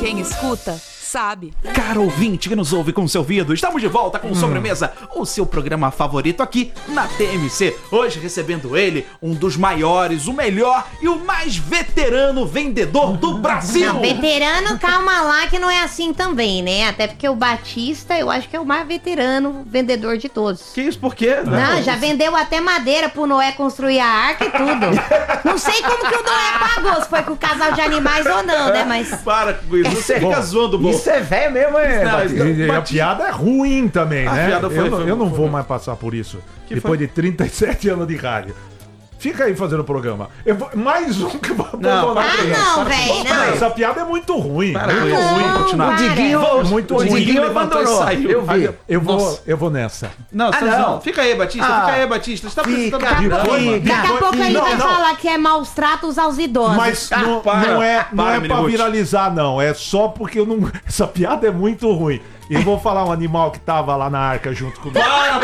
Quem escuta, sabe. Caro ouvinte que nos ouve com seu ouvido, estamos de volta com Sobremesa, o seu programa favorito aqui na TMC. Hoje recebendo ele, um dos maiores, o melhor e o mais veterano vendedor do Brasil. Não, veterano, calma lá que não é assim também, né? Até porque o Batista, eu acho que é o mais veterano vendedor de todos. Que isso, por quê? Não, já vendeu até madeira pro Noé construir a arca e tudo. Não sei como que o Noé pagou, se foi com o casal de animais ou não, né? Mas... Para com isso, você fica zoando, bom. Isso é velho mesmo, é? E a piada é ruim também, A né? piada foi- eu não foi- vou mais passar por isso. Que Depois foi? de 37 anos de rádio. Fica aí fazendo o programa. Mais um que eu vou abandonar. Ah, não, velho, não. Essa piada é muito ruim. Para com Muito isso, ruim. vamos continuar. Para. O Diguinho, Muito o ruim. Diguinho levantou e abandonou. saiu. Eu vi. Eu vou nessa. Não, você tá não. zoando. Fica aí, Batista, Ah. fica aí, Batista. Você tá Fica, apresentando programa. Daqui a pouco ele Não, vai não. falar que é maus tratos aos idosos. Mas não, para. não é Para, pra Miniruth. viralizar, não. É só porque eu não. Essa piada é muito ruim. E eu vou falar um animal que tava lá na arca junto comigo.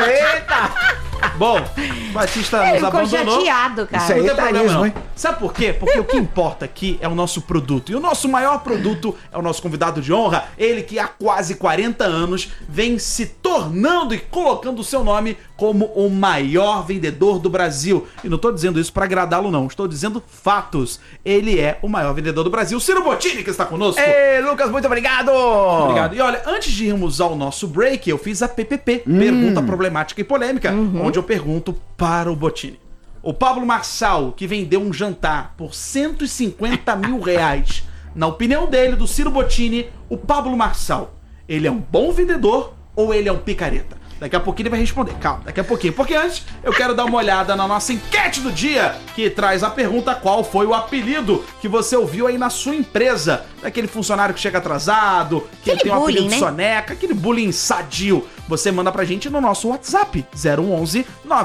Eita! Bom, Batista Ele nos ficou abandonou. chateado, cara. Isso aí Não tem tá problema, nisso, não. hein? Sabe por quê? Porque o que importa aqui é o nosso produto. E o nosso maior produto é o nosso convidado de honra. Ele que há quase 40 anos vem se tornando e colocando o seu nome como o maior vendedor do Brasil. E não tô dizendo isso pra agradá-lo, não. Estou dizendo fatos. Ele é o maior vendedor do Brasil. Ciro Bottini, que está conosco. Ei, Lucas, muito obrigado! Obrigado. E olha, antes de irmos ao nosso break, eu fiz a PPP, Pergunta Problemática e Polêmica, onde eu pergunto para o Bottini. O Pablo Marçal, que vendeu um jantar por 150 mil reais, na opinião dele, do Ciro Bottini, o Pablo Marçal, ele é um bom vendedor ou ele é um picareta? Daqui a pouquinho ele vai responder. Calma, daqui a pouquinho. Porque antes, eu quero dar uma olhada na nossa enquete do dia, que traz a pergunta: qual foi o apelido que você ouviu aí na sua empresa? Daquele funcionário que chega atrasado, que Aquele tem um apelido bullying, né? soneca, aquele bullying sadio. Você manda pra gente no nosso WhatsApp, 011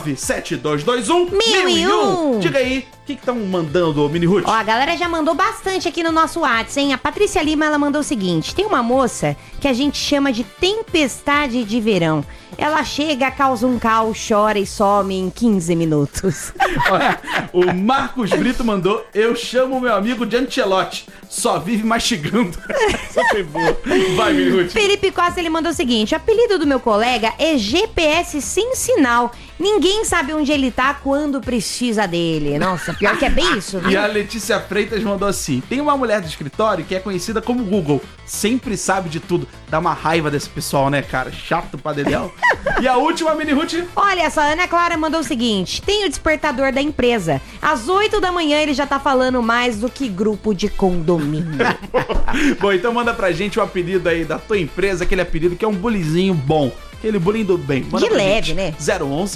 97221 1001. Diga aí, o que estão mandando, Mini Ruth? Ó, a galera já mandou bastante aqui no nosso WhatsApp, hein? A Patrícia Lima, ela mandou o seguinte: tem uma moça que a gente chama de tempestade de verão. Ela chega, causa um caos, chora e some em 15 minutos. Olha, o Marcos Brito mandou: eu chamo meu amigo de Ancelotti, só vive mastigando. Essa foi boa. Vai, Mini Ruth. Felipe Costa, ele mandou o seguinte: o apelido do meu colega é GPS sem sinal. Ninguém sabe onde ele tá quando precisa dele. Nossa, pior que é bem isso, E viu? a Letícia Freitas mandou assim: tem uma mulher do escritório que é conhecida como Google, sempre sabe de tudo. Dá uma raiva desse pessoal, né, cara? Chato pra dedéu. E a última, Mini Ruth. Olha só, a Ana Clara mandou o seguinte: tem o despertador da empresa. Às 8 da manhã ele já tá falando mais do que grupo de condomínio. Bom, então manda pra gente o apelido aí da tua empresa, aquele apelido que é um bullyingzinho bom. Aquele bullying do bem. Manda De pra leve, gente. né? 011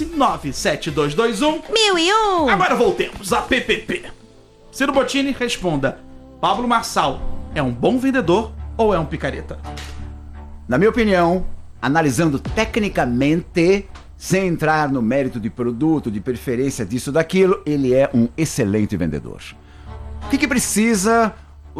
97221 1001. Agora voltemos a PPP. Ciro Bottini, responda: Pablo Marçal é um bom vendedor ou é um picareta? Na minha opinião, analisando tecnicamente, sem entrar no mérito de produto, de preferência disso, daquilo, ele é um excelente vendedor. O que precisa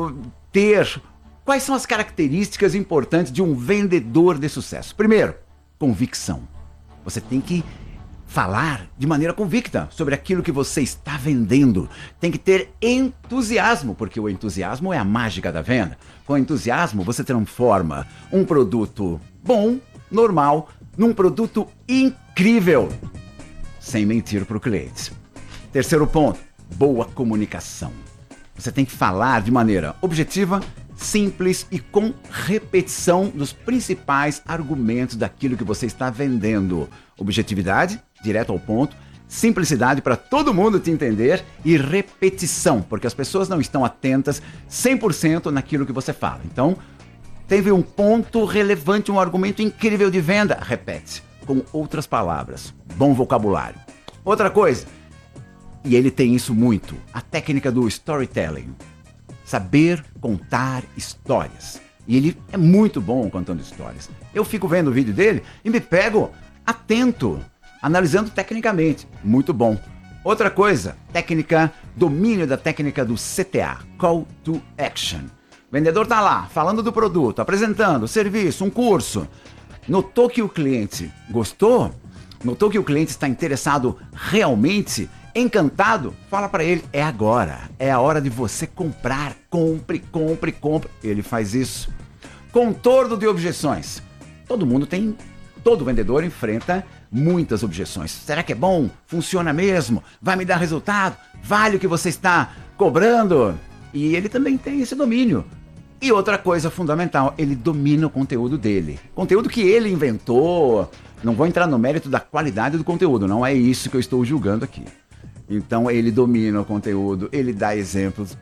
ter? Quais são as características importantes de um vendedor de sucesso? Primeiro, convicção. Você tem que falar de maneira convicta sobre aquilo que você está vendendo. Tem que ter entusiasmo, porque o entusiasmo é a mágica da venda. Com entusiasmo, você transforma um produto bom, normal, num produto incrível, sem mentir para o cliente. Terceiro ponto, boa comunicação. Você tem que falar de maneira objetiva, simples e com repetição dos principais argumentos daquilo que você está vendendo. Objetividade, direto ao ponto, simplicidade para todo mundo te entender e repetição, porque as pessoas não estão atentas 100% naquilo que você fala. Então, teve um ponto relevante, um argumento incrível de venda, repete, com outras palavras, bom vocabulário. Outra coisa, e ele tem isso muito, a técnica do storytelling. Saber contar histórias. E ele é muito bom contando histórias. Eu fico vendo o vídeo dele e me pego atento, analisando tecnicamente. Muito bom. Outra coisa, domínio da técnica do CTA, Call to Action. O vendedor tá lá, falando do produto, apresentando o serviço, um curso. Notou que o cliente gostou? Notou que o cliente está interessado realmente encantado, fala pra ele, é agora, é a hora de você comprar, compre. Ele faz isso. Contorno de objeções. Todo vendedor enfrenta muitas objeções. Será que é bom? Funciona mesmo? Vai me dar resultado? Vale o que você está cobrando? E ele também tem esse domínio. E outra coisa fundamental, ele domina o conteúdo dele. Conteúdo que ele inventou. Não vou entrar no mérito da qualidade do conteúdo, não é isso que eu estou julgando aqui. Então ele domina o conteúdo, ele dá exemplos,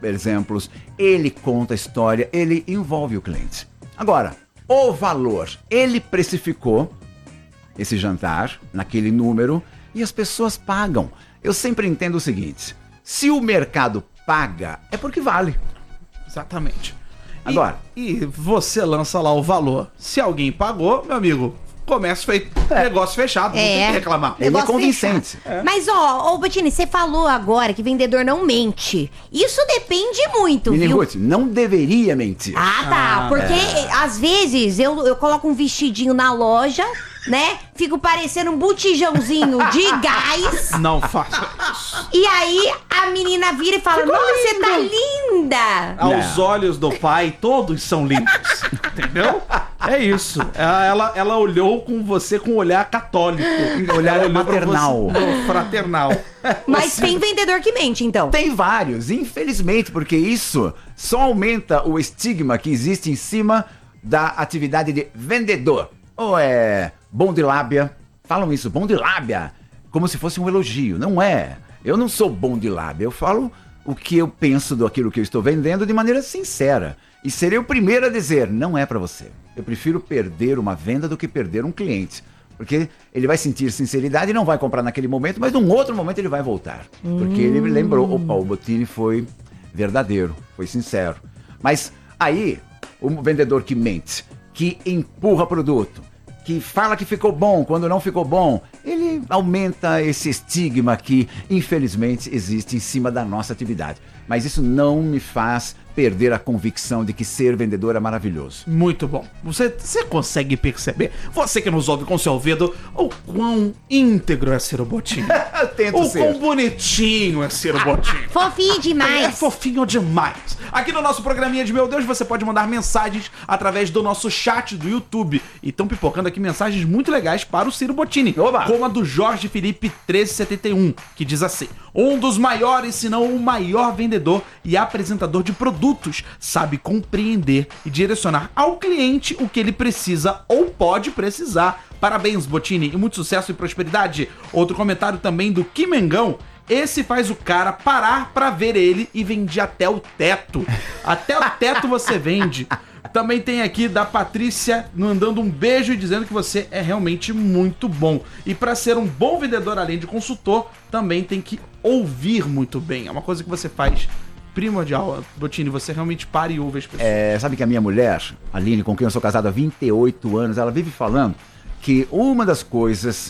ele conta a história, ele envolve o cliente. Agora, o valor, ele precificou esse jantar naquele número e as pessoas pagam. Eu sempre entendo o seguinte, se o mercado paga, é porque vale. Exatamente. Agora. E você lança lá o valor. Se alguém pagou, meu amigo, comércio feito, negócio fechado, não tem que reclamar. Ele é Negócio convincente. Mas, ô Bottini, você falou agora que vendedor não mente. Isso depende muito, Mini viu? Ruth, não deveria mentir. Ah, tá. Porque às vezes eu coloco um vestidinho na loja, né? Fico parecendo um botijãozinho de gás. Não faça isso. E aí a menina vira e fala: nossa, você tá linda! Aos olhos do pai, todos são lindos. Entendeu? É isso. Ela olhou com você com um olhar católico. Olhar Ela olhou pra maternal. você- fraternal. Mas tem vendedor que mente, então. Tem vários, infelizmente, porque isso só aumenta o estigma que existe em cima da atividade de vendedor. Ou é bom de lábia, falam isso, bom de lábia, como se fosse um elogio, não é. Eu não sou bom de lábia, eu falo o que eu penso daquilo que eu estou vendendo de maneira sincera. E serei o primeiro a dizer, não é pra você. Eu prefiro perder uma venda do que perder um cliente. Porque ele vai sentir sinceridade e não vai comprar naquele momento, mas num outro momento ele vai voltar. Porque ele me lembrou, opa, o Bottini foi verdadeiro, foi sincero. Mas aí, o vendedor que mente, que empurra produto, que fala que ficou bom quando não ficou bom, ele aumenta esse estigma que, infelizmente, existe em cima da nossa atividade. Mas isso não me faz perder a convicção de que ser vendedor é maravilhoso. Muito bom. Você consegue perceber, você que nos ouve com seu ouvido, o quão íntegro é ser o Bottini. Eu tento O ser. quão bonitinho é ser o Bottini. Fofinho É demais. fofinho demais. Aqui no nosso programinha de Meu Deus, você pode mandar mensagens através do nosso chat do YouTube. E estão pipocando aqui mensagens muito legais para o Ciro Bottini. Oba! Como a do Jorge Felipe 1371, que diz assim: um dos maiores, se não o maior vendedor e apresentador de produtos, sabe compreender e direcionar ao cliente o que ele precisa ou pode precisar. Parabéns, Bottini, e muito sucesso e prosperidade. Outro comentário também do Kimengão. Esse faz o cara parar pra ver ele e vende até o teto. Até o teto você vende. Também tem aqui da Patrícia mandando um beijo e dizendo que você é realmente muito bom. E pra ser um bom vendedor, além de consultor, também tem que ouvir muito bem. É uma coisa que você faz primordial. Bottini, você realmente para e ouve as pessoas. Sabe que a minha mulher, Aline, com quem eu sou casado há 28 anos, ela vive falando que uma das coisas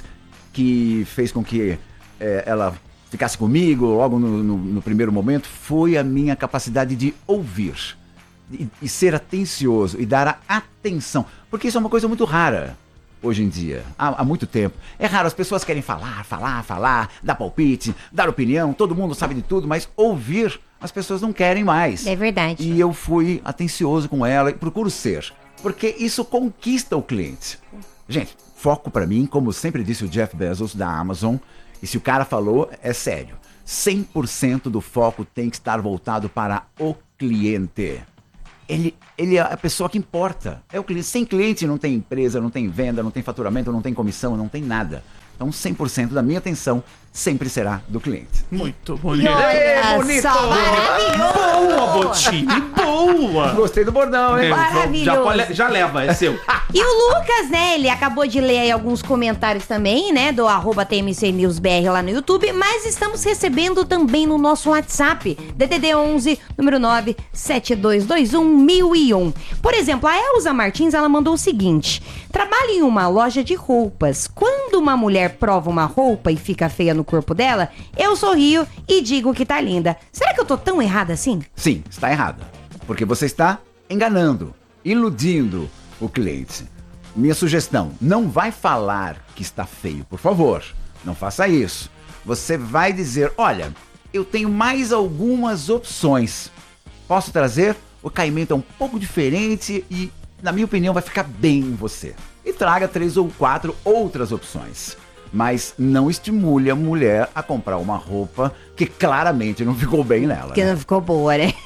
que fez com que ela ficasse comigo logo no primeiro momento foi a minha capacidade de ouvir e ser atencioso e dar a atenção, porque isso é uma coisa muito rara hoje em dia, há muito tempo. É raro, as pessoas querem falar, dar palpite, dar opinião, todo mundo sabe de tudo, mas ouvir as pessoas não querem mais. É verdade. E eu fui atencioso com ela e procuro ser, porque isso conquista o cliente. Gente, foco pra mim, como sempre disse o Jeff Bezos da Amazon, e se o cara falou, é sério. 100% do foco tem que estar voltado para o cliente. Ele é a pessoa que importa. É o cliente. Sem cliente não tem empresa, não tem venda, não tem faturamento, não tem comissão, não tem nada. Então 100% da minha atenção sempre será do cliente. Muito bonito. Olha bonito! só, maravilhoso! Boa, Bottini, boa! Gostei do bordão, hein? Maravilhoso. Já leva, é seu. E o Lucas, né, ele acabou de ler aí alguns comentários também, né, do @TMCNewsBR lá no YouTube, mas estamos recebendo também no nosso WhatsApp, DDD 11, número 972211001. Por exemplo, a Elza Martins, ela mandou o seguinte: trabalho em uma loja de roupas. Quando uma mulher prova uma roupa e fica feia no corpo dela, eu sorrio e digo que tá linda. Será que eu tô tão errada assim? Sim, está errado. Porque você está enganando, iludindo o cliente. Minha sugestão, não vai falar que está feio, por favor. Não faça isso. Você vai dizer, olha, eu tenho mais algumas opções. Posso trazer? O caimento é um pouco diferente e, na minha opinião, vai ficar bem em você. E traga 3 ou 4 outras opções. Mas não estimule a mulher a comprar uma roupa que claramente não ficou bem nela. Que não ficou boa, né?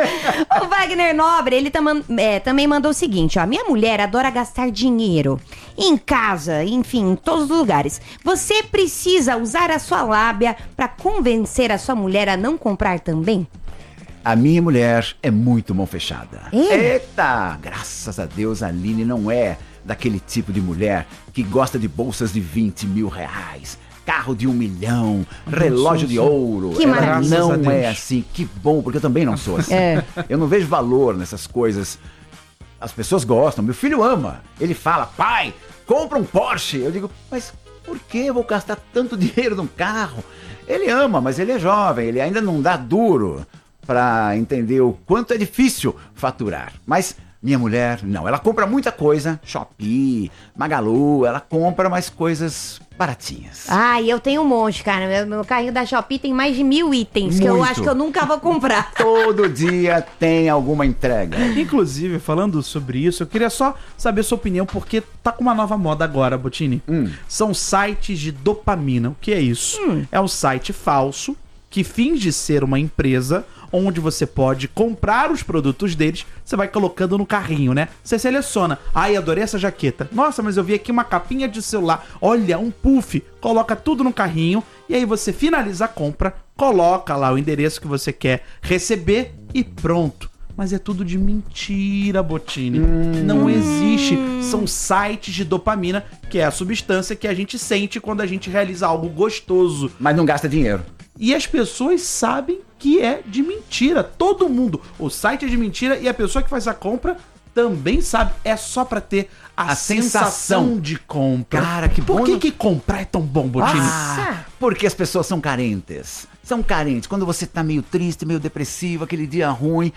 O Wagner Nobre, ele também mandou o seguinte, ó. Minha mulher adora gastar dinheiro em casa, enfim, em todos os lugares. Você precisa usar a sua lábia pra convencer a sua mulher a não comprar também? A minha mulher é muito mão fechada. É? Eita! Graças a Deus, a Aline não é daquele tipo de mulher que gosta de bolsas de 20 mil reais, carro de 1 milhão, relógio de ouro. Que Ela maravilha. não Graças a é Deus. assim. Que bom, porque eu também não sou assim. Eu não vejo valor nessas coisas. As pessoas gostam, meu filho ama. Ele fala, pai, compra um Porsche. Eu digo, mas por que eu vou gastar tanto dinheiro num carro? Ele ama, mas ele é jovem, ele ainda não dá duro para entender o quanto é difícil faturar. Mas minha mulher, não, ela compra muita coisa, Shopee, Magalu, ela compra mais coisas baratinhas. Ai, eu tenho um monte, cara. Meu carrinho da Shopee tem mais de 1000 itens que eu Muito. acho que eu nunca vou comprar. Todo dia tem alguma entrega. Inclusive, falando sobre isso, eu queria só saber sua opinião, porque tá com uma nova moda agora, Bottini. São sites de dopamina. O que é isso? É um site falso que finge ser uma empresa onde você pode comprar os produtos deles, você vai colocando no carrinho, né? Você seleciona. Ai, adorei essa jaqueta. Nossa, mas eu vi aqui uma capinha de celular. Olha, um puff. Coloca tudo no carrinho e aí você finaliza a compra, coloca lá o endereço que você quer receber e pronto. Mas é tudo de mentira, Bottini. Não existe. São sites de dopamina, que é a substância que a gente sente quando a gente realiza algo gostoso. Mas não gasta dinheiro. E as pessoas sabem que é de mentira. Todo mundo. O site é de mentira e a pessoa que faz a compra também sabe. É só pra ter a sensação de compra. Cara, que bom. Por que comprar é tão bom, Bottini? Ah, porque as pessoas são carentes. São carentes. Quando você tá meio triste, meio depressivo, aquele dia ruim,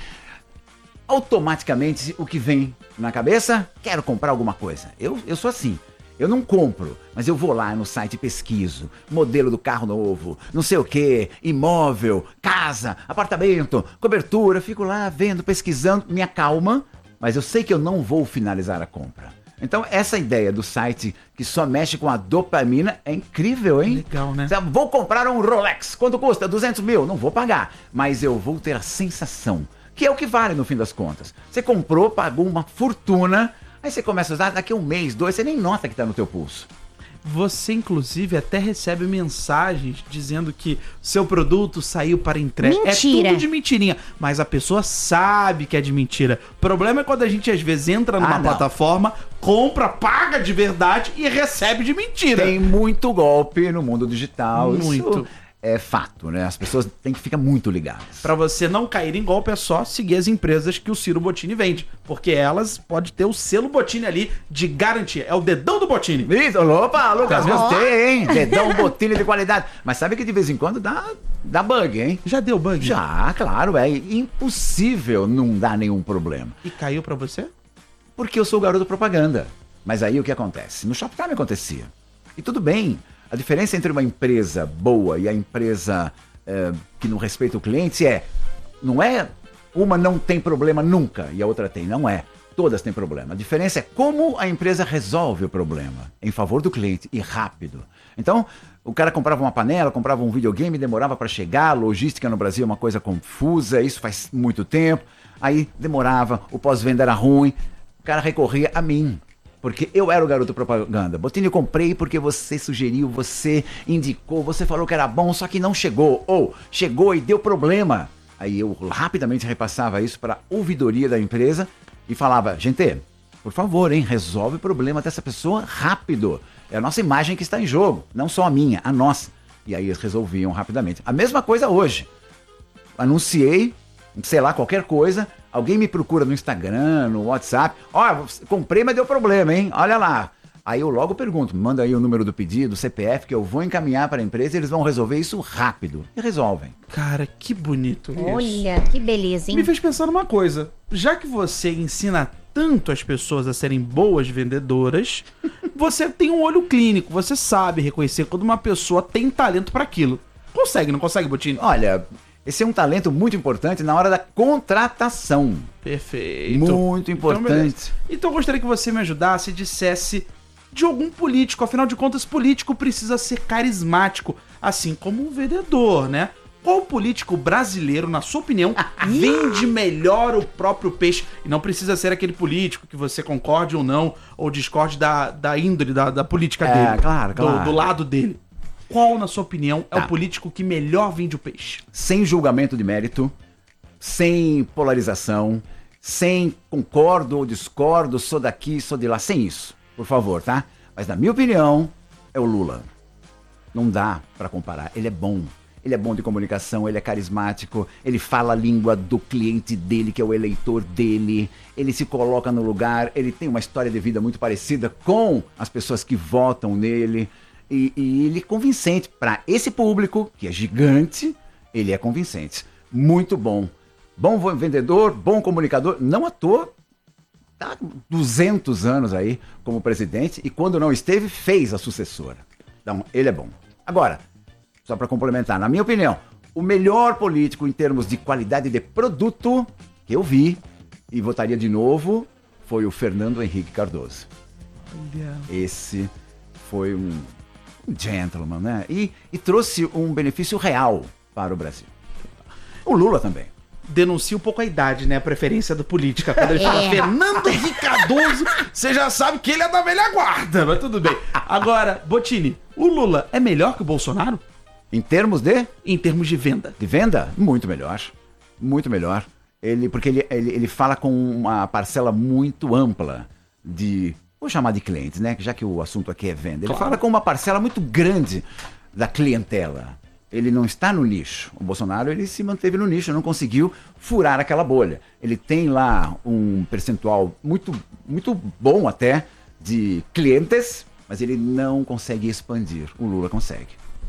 automaticamente o que vem na cabeça? Quero comprar alguma coisa. Eu sou assim. Eu não compro, mas eu vou lá no site e pesquiso. Modelo do carro novo, não sei o que, imóvel, casa, apartamento, cobertura. Fico lá vendo, pesquisando, me acalma, mas eu sei que eu não vou finalizar a compra. Então essa ideia do site que só mexe com a dopamina é incrível, hein? Legal, né? Vou comprar um Rolex. Quanto custa? 200 mil. Não vou pagar, mas eu vou ter a sensação, que é o que vale no fim das contas. Você comprou, pagou uma fortuna. Aí você começa a usar, daqui a 1 mês, 2, você nem nota que tá no teu pulso. Você, inclusive, até recebe mensagens dizendo que seu produto saiu para entrega. Mentira. É tudo de mentirinha. Mas a pessoa sabe que é de mentira. O problema é quando a gente, às vezes, entra numa não. plataforma, compra, paga de verdade e recebe de mentira. Tem muito golpe no mundo digital. Muito. Isso é fato, né? As pessoas têm que ficar muito ligadas. Pra você não cair em golpe, é só seguir as empresas que o Ciro Bottini vende. Porque elas podem ter o selo Bottini ali de garantia. É o dedão do Bottini. Isso, opa, Lucas, Tá gostei, hein? Dedão, botinha de qualidade. Mas sabe que de vez em quando dá bug, hein? Já deu bug? Já, claro, é impossível não dar nenhum problema. E caiu pra você? Porque eu sou o garoto propaganda. Mas aí o que acontece? No Shoptime acontecia. E tudo bem. A diferença entre uma empresa boa e a empresa que não respeita o cliente não é uma não tem problema nunca e a outra tem, não é. Todas têm problema. A diferença é como a empresa resolve o problema em favor do cliente e rápido. Então, o cara comprava uma panela, comprava um videogame, demorava para chegar, a logística no Brasil é uma coisa confusa, isso faz muito tempo. Aí demorava, o pós-venda era ruim, o cara recorria a mim. Porque eu era o garoto propaganda. Bottini, eu comprei porque você sugeriu, você indicou, você falou que era bom, só que não chegou. Ou chegou e deu problema. Aí eu rapidamente repassava isso para a ouvidoria da empresa e falava, gente, por favor, hein, resolve o problema dessa pessoa rápido. É a nossa imagem que está em jogo, não só a minha, a nossa. E aí eles resolviam rapidamente. A mesma coisa hoje. Anunciei, sei lá, qualquer coisa, alguém me procura no Instagram, no WhatsApp. Ó, comprei, mas deu problema, hein? Olha lá. Aí eu logo pergunto, manda aí o número do pedido, o CPF, que eu vou encaminhar para a empresa e eles vão resolver isso rápido. E resolvem. Cara, que bonito isso. Olha, que beleza, hein? Me fez pensar numa coisa. Já que você ensina tanto as pessoas a serem boas vendedoras, você tem um olho clínico, você sabe reconhecer quando uma pessoa tem talento pra aquilo. Consegue, não consegue, Bottini? Olha, esse é um talento muito importante na hora da contratação. Perfeito. Muito importante. Então eu gostaria que você me ajudasse e dissesse de algum político. Afinal de contas, político precisa ser carismático, assim como um vendedor, né? Qual político brasileiro, na sua opinião, vende melhor o próprio peixe? E não precisa ser aquele político que você concorde ou não, ou discorde da índole, da política dele. Claro. Do lado dele. Qual, na sua opinião, é Tá. o político que melhor vende o peixe? Sem julgamento de mérito, sem polarização, sem concordo ou discordo, sou daqui, sou de lá, sem isso, por favor, tá? Mas na minha opinião, é o Lula. Não dá pra comparar, ele é bom. Ele é bom de comunicação, ele é carismático, ele fala a língua do cliente dele, que é o eleitor dele, ele se coloca no lugar, ele tem uma história de vida muito parecida com as pessoas que votam nele, e ele é convincente para esse público, que é gigante, ele é convincente. Muito bom. Bom vendedor, bom comunicador, não à toa, tá 200 anos aí como presidente, e quando não esteve, fez a sucessora. Então, ele é bom. Agora, só para complementar, na minha opinião, o melhor político em termos de qualidade de produto que eu vi, e votaria de novo, foi o Fernando Henrique Cardoso. Esse foi um gentleman, né? E trouxe um benefício real para o Brasil. O Lula também. Denuncia um pouco a idade, né? A preferência do política. Quando ele fala Fernando Henrique Cardoso, você já sabe que ele é da velha guarda, mas tudo bem. Agora, Bottini, o Lula é melhor que o Bolsonaro? Em termos de Em termos de venda. venda, muito melhor. Muito melhor. Porque ele fala com uma parcela muito ampla de... Vou chamar de clientes, né? Já que o assunto aqui é venda. Ele Claro. fala com uma parcela muito grande da clientela. Ele não está no nicho. O Bolsonaro, ele se manteve no nicho, não conseguiu furar aquela bolha. Ele tem lá um percentual muito, muito bom até de clientes, mas ele não consegue expandir. O Lula consegue.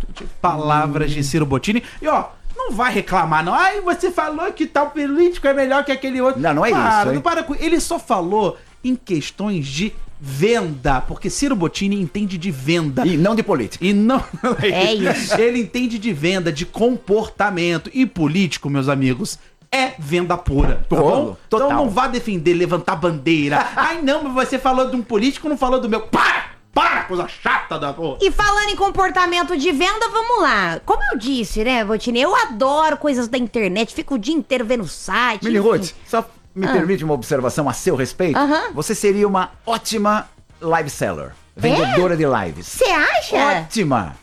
Palavras de Ciro Bottini. E ó, não vai reclamar, não. Ai, você falou que tal político é melhor que aquele outro. Não é isso, hein? Não para com... Ele só falou em questões de venda, porque Ciro Bottini entende de venda. E não de política. E não... É isso. Ele entende de venda, de comportamento. E político, meus amigos, é venda pura, tá bom? Total. Então não vá defender, levantar bandeira. Ai, não, mas você falou de um político, não falou do meu. Para, coisa chata da porra. E falando em comportamento de venda, vamos lá. Como eu disse, né, Bottini, eu adoro coisas da internet, fico o dia inteiro vendo site. Mili enfim. Ruth, só me permite uma observação a seu respeito? Aham. Você seria uma ótima live seller. Vendedora de lives. Você acha? Ótima!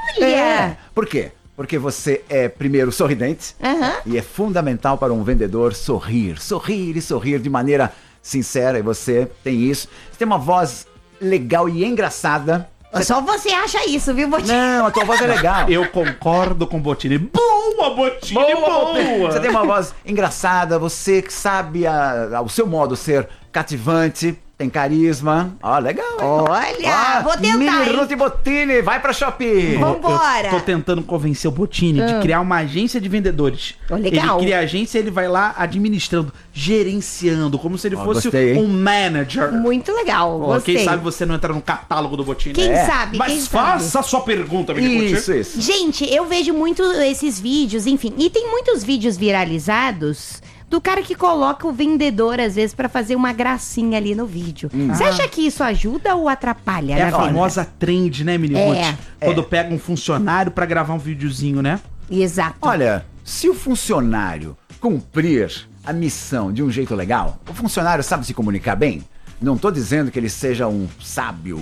Olha! Por quê? Porque você é, primeiro, sorridente. Aham. E é fundamental para um vendedor sorrir. Sorrir e sorrir de maneira sincera. E você tem isso. Você tem uma voz legal e engraçada. Só você acha isso, viu, Bottini? Não, a tua voz é legal. Eu concordo com o Bottini. Boa, Bottini, boa! Você tem uma voz engraçada, você que sabe ao seu modo ser cativante, tem carisma. Ó, legal, hein? Olha, vou tentar, Mili hein? Ruth Bottini, vai pra Shopee. Vambora. Eu tô tentando convencer o Bottini de criar uma agência de vendedores. Oh, legal. Ele cria a agência, ele vai lá administrando, gerenciando, como se ele fosse gostei, hein? um manager. Muito legal, Ó, gostei. quem sabe você não entra no catálogo do Bottini. Quem É. sabe, Mas quem faça sabe? a sua pergunta, Mili Ruth. Isso. Gente, eu vejo muito esses vídeos, enfim, e tem muitos vídeos viralizados do cara que coloca o vendedor, às vezes, pra fazer uma gracinha ali no vídeo. Você acha que isso ajuda ou atrapalha É a na venda? famosa trend, né, Mili É. Ruth? Quando pega um funcionário pra gravar um videozinho, né? Exato. Olha, se o funcionário cumprir a missão de um jeito legal, o funcionário sabe se comunicar bem. Não tô dizendo que ele seja um sábio,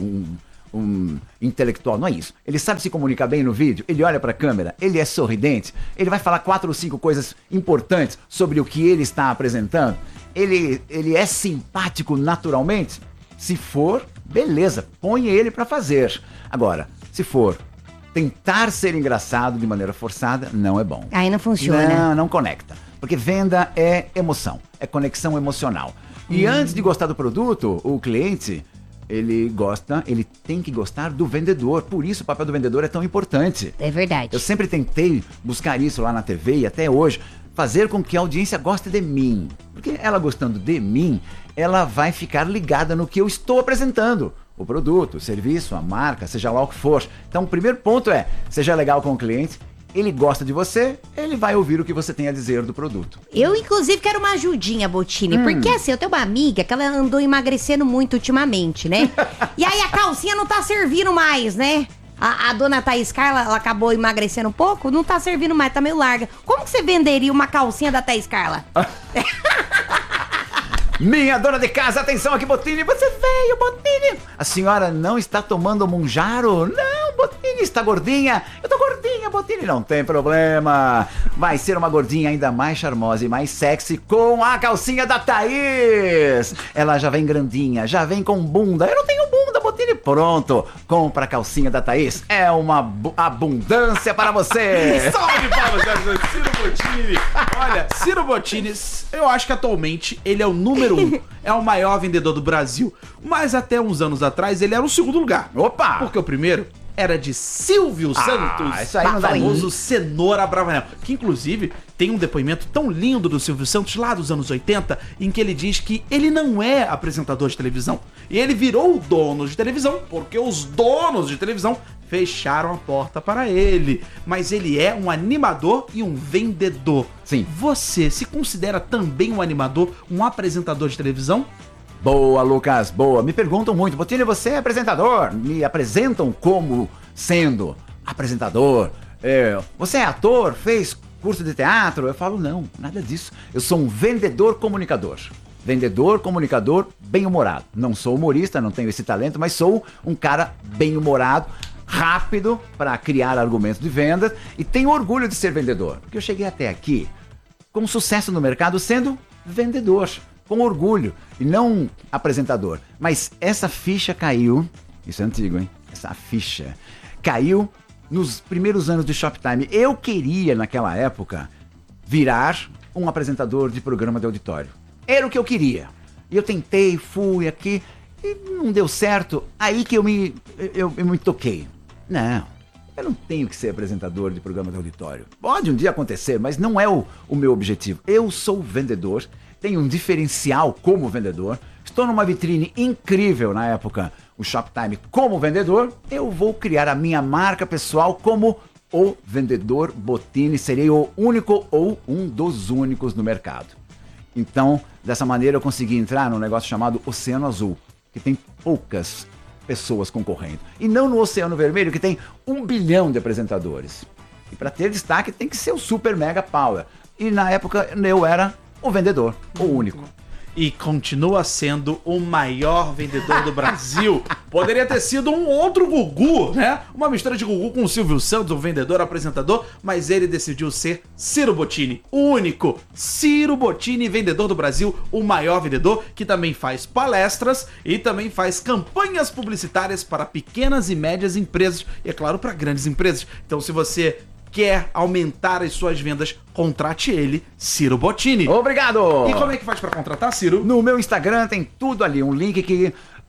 um intelectual, não é isso. Ele sabe se comunicar bem no vídeo, ele olha pra câmera, ele é sorridente, ele vai falar 4 ou 5 coisas importantes sobre o que ele está apresentando, ele é simpático naturalmente. Se for, beleza, põe ele pra fazer. Agora, se for tentar ser engraçado de maneira forçada, não é bom. Aí não funciona. Não conecta. Porque venda é emoção, é conexão emocional. E antes de gostar do produto, o cliente, ele tem que gostar do vendedor. Por isso o papel do vendedor é tão importante. É verdade. Eu sempre tentei buscar isso lá na TV e até hoje, fazer com que a audiência goste de mim. Porque ela gostando de mim, ela vai ficar ligada no que eu estou apresentando. o produto, o serviço, a marca, seja lá o que for. Então, o primeiro ponto é, seja legal com o cliente, ele gosta de você, ele vai ouvir o que você tem a dizer do produto. Eu, inclusive, quero uma ajudinha, Bottini. Porque, assim, eu tenho uma amiga que ela andou emagrecendo muito ultimamente, né? E aí a calcinha não tá servindo mais, né? A dona Thaís Carla, ela acabou emagrecendo um pouco, não tá servindo mais, tá meio larga. Como que você venderia uma calcinha da Thaís Carla? Minha dona de casa, atenção aqui, Bottini, você veio, Bottini. A senhora não está tomando Monjaro? Não, Bottini, está gordinha. Eu tô gordinha, Bottini, não tem problema. Vai ser uma gordinha ainda mais charmosa e mais sexy com a calcinha da Thaís. Ela já vem grandinha, já vem com bunda. Eu não tenho bunda, Bottini. Pronto, compra a calcinha da Thaís. É uma abundância para você. Salve palmas, Ciro Bottini. Olha, Ciro Bottini, eu acho que atualmente ele é o número 1, é o maior vendedor do Brasil. Mas até uns anos atrás ele era o segundo lugar. Opa! Porque o primeiro era de Silvio Santos, isso aí não dá famoso Cenoura Bravanel, que inclusive tem um depoimento tão lindo do Silvio Santos lá dos anos 80, em que ele diz que ele não é apresentador de televisão. E ele virou o dono de televisão, porque os donos de televisão fecharam a porta para ele. Mas ele é um animador e um vendedor. Sim. Você se considera também um animador, um apresentador de televisão? Boa, Lucas, boa. Me perguntam muito, Bottini, você é apresentador? Me apresentam como sendo apresentador. Você é ator? Fez curso de teatro? Eu falo, não, nada disso. Eu sou um vendedor comunicador. Vendedor, comunicador, bem-humorado. Não sou humorista, não tenho esse talento, mas sou um cara bem-humorado, rápido para criar argumentos de vendas e tenho orgulho de ser vendedor. Porque eu cheguei até aqui com sucesso no mercado sendo vendedor. Com orgulho, e não apresentador. Mas essa ficha caiu, isso é antigo, hein? Essa ficha caiu nos primeiros anos de Shoptime. Eu queria, naquela época, virar um apresentador de programa de auditório. Era o que eu queria. E eu tentei, fui aqui, e não deu certo. Aí que eu me toquei. Não, eu não tenho que ser apresentador de programa de auditório. Pode um dia acontecer, mas não é o meu objetivo. Eu sou vendedor, tenho um diferencial como vendedor, estou numa vitrine incrível na época, o Shoptime como vendedor, eu vou criar a minha marca pessoal como o vendedor Bottini, serei o único ou um dos únicos no mercado. Então, dessa maneira eu consegui entrar num negócio chamado Oceano Azul, que tem poucas pessoas concorrendo. E não no Oceano Vermelho, que tem 1 bilhão de apresentadores. E para ter destaque tem que ser o super mega power. E na época eu era o vendedor, o único. E continua sendo o maior vendedor do Brasil. Poderia ter sido um outro Gugu, né? Uma mistura de Gugu com o Silvio Santos, um vendedor, apresentador, mas ele decidiu ser Ciro Bottini, o único Ciro Bottini, vendedor do Brasil, o maior vendedor, que também faz palestras e também faz campanhas publicitárias para pequenas e médias empresas e, é claro, para grandes empresas. Então, se você quer aumentar as suas vendas, contrate ele, Ciro Bottini. Obrigado! E como é que faz para contratar, Ciro? No meu Instagram tem tudo ali, um link que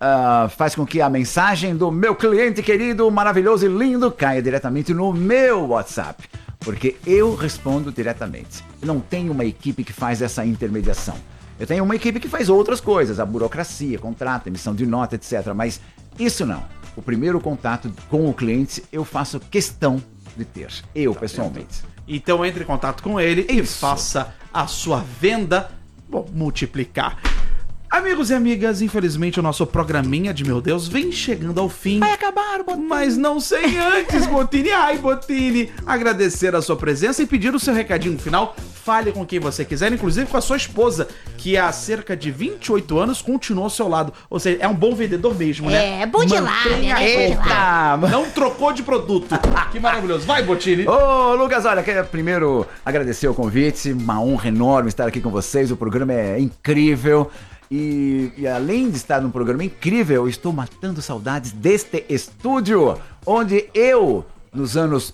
faz com que a mensagem do meu cliente querido, maravilhoso e lindo caia diretamente no meu WhatsApp. Porque eu respondo diretamente. Eu não tenho uma equipe que faz essa intermediação. Eu tenho uma equipe que faz outras coisas, a burocracia, contrato, emissão de nota, etc. Mas isso não. O primeiro contato com o cliente eu faço questão de ter, eu pessoalmente. Então entre em contato com ele e faça a sua venda multiplicar. Amigos e amigas, infelizmente o nosso programinha de meu Deus vem chegando ao fim. Vai acabar, Bottini. Mas não sem antes, Bottini, Bottini, agradecer a sua presença e pedir o seu recadinho final. Fale com quem você quiser, inclusive com a sua esposa, que há cerca de 28 anos continua ao seu lado. Ou seja, é um bom vendedor mesmo, né? É, bom de lábia, né? Eita! Não trocou de produto. Que maravilhoso. Vai, Bottini. Ô, Lucas, olha, quero primeiro agradecer o convite, uma honra enorme estar aqui com vocês, o programa é incrível. E além de estar num programa incrível, eu estou matando saudades deste estúdio, onde eu, nos anos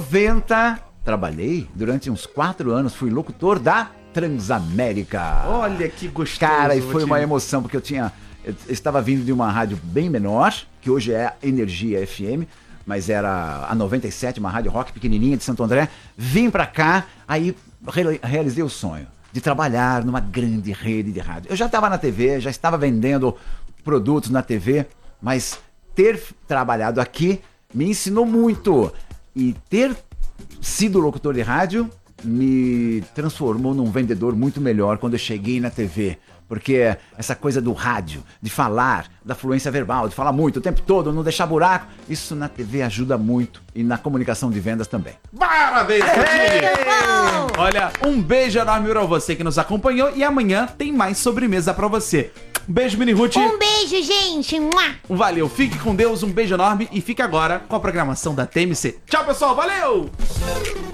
90, trabalhei durante uns 4 anos, fui locutor da Transamérica. Olha que gostoso. Cara, e foi uma emoção, porque eu estava vindo de uma rádio bem menor, que hoje é Energia FM, mas era a 97, uma rádio rock pequenininha de Santo André. Vim pra cá, aí realizei o sonho de trabalhar numa grande rede de rádio. Eu já estava na TV, já estava vendendo produtos na TV, mas ter trabalhado aqui me ensinou muito. E ter sido locutor de rádio me transformou num vendedor muito melhor quando eu cheguei na TV. Porque essa coisa do rádio, de falar, da fluência verbal, de falar muito o tempo todo, não deixar buraco, isso na TV ajuda muito e na comunicação de vendas também. Parabéns, Botini! Olha, um beijo enorme pra você que nos acompanhou e amanhã tem mais sobremesa pra você. Um beijo, Mini Ruth. Um beijo, gente. Mua. Valeu, fique com Deus, um beijo enorme e fique agora com a programação da TMC. Tchau, pessoal, valeu!